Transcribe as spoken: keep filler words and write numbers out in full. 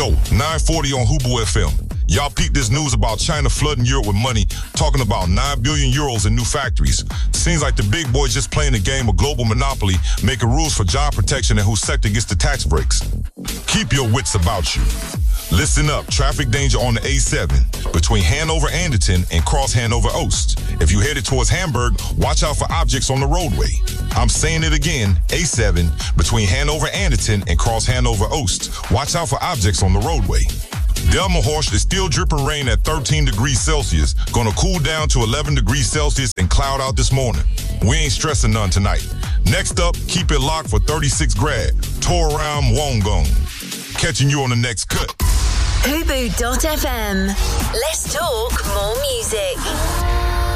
Yo, nine forty on Hubu F M. Y'all peep this news about China flooding Europe with money, talking about nine billion euros in new factories. Seems like the big boys just playing the game of global monopoly, making rules for job protection and whose sector gets the tax breaks. Keep your wits about you. Listen up, traffic danger on the A seven between Hanover-Anderton and Cross Hanover-Oost. If you're headed towards Hamburg, watch out for objects on the roadway. I'm saying it again, A seven between Hanover-Anderton and Cross Hanover-Oost. Watch out for objects on the roadway. Delmenhorst is still dripping rain at thirteen degrees Celsius. Gonna cool down to eleven degrees Celsius and cloud out this morning. We ain't stressing none tonight. Next up, keep it locked for thirty-six grad. Toram Wongong. Catching you on the next cut. Hubu dot F M. Let's talk more music.